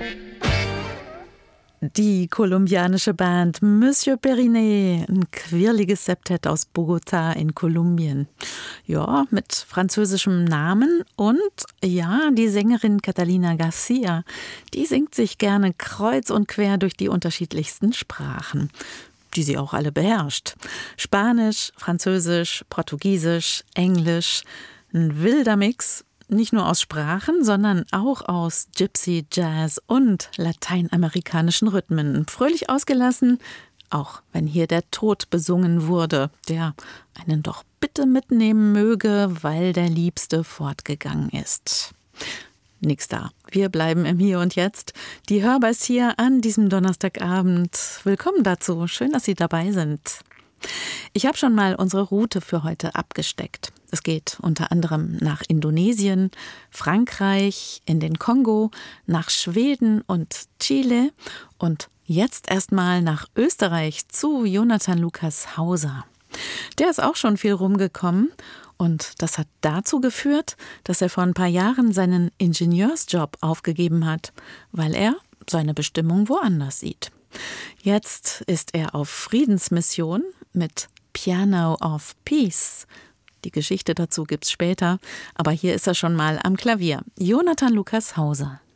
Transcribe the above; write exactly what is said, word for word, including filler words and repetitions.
Die kolumbianische Band Monsieur Periné, ein quirliges Septett aus Bogotá in Kolumbien. Ja, mit französischem Namen und ja, die Sängerin Catalina Garcia, die singt sich gerne kreuz und quer durch die unterschiedlichsten Sprachen, die sie auch alle beherrscht. Spanisch, Französisch, Portugiesisch, Englisch, ein wilder Mix. Nicht nur aus Sprachen, sondern auch aus Gypsy, Jazz und lateinamerikanischen Rhythmen. Fröhlich ausgelassen, auch wenn hier der Tod besungen wurde, der einen doch bitte mitnehmen möge, weil der Liebste fortgegangen ist. Nix da. Wir bleiben im Hier und Jetzt. Die Hörbers hier an diesem Donnerstagabend. Willkommen dazu. Schön, dass Sie dabei sind. Ich habe schon mal unsere Route für heute abgesteckt. Es geht unter anderem nach Indonesien, Frankreich, in den Kongo, nach Schweden und Chile und jetzt erstmal nach Österreich zu Jonathan Lukas Hauser. Der ist auch schon viel rumgekommen und das hat dazu geführt, dass er vor ein paar Jahren seinen Ingenieursjob aufgegeben hat, weil er seine Bestimmung woanders sieht. Jetzt ist er auf Friedensmission mit Piano of Peace. Die Geschichte dazu gibt's später, aber hier ist er schon mal am Klavier. Jonathan Lukas Hauser.